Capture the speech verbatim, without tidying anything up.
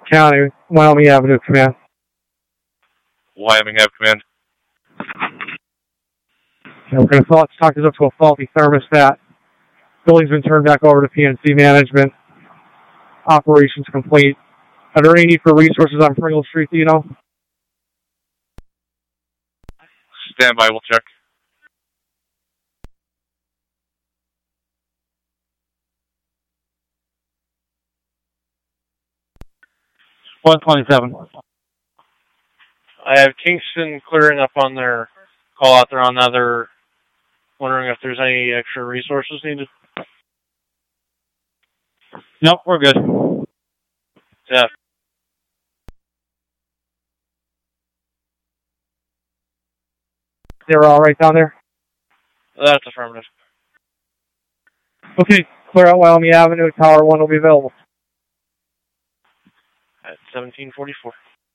County, Wyoming Avenue, command. Wyoming Ave command. Okay, we're going to talk this up to a faulty thermostat. Building's been turned back over to P N C management. Operations complete. Are there any need for resources on Pringle Street, do you know? Stand by, we'll check. one twenty-seven. I have Kingston clearing up on their call out there on the other, wondering if there's any extra resources needed. Nope, we're good. Yeah. They were all right down there? That's affirmative. Okay, clear out Wyoming Avenue. Tower one will be available. At seventeen forty-four.